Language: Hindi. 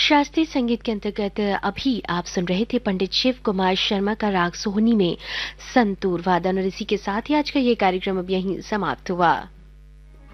शास्त्रीय संगीत के अंतर्गत अभी आप सुन रहे थे पंडित शिव कुमार शर्मा का राग सोहनी में संतूर वादन, और इसी के साथ ही आज का ये कार्यक्रम अब यहीं समाप्त हुआ।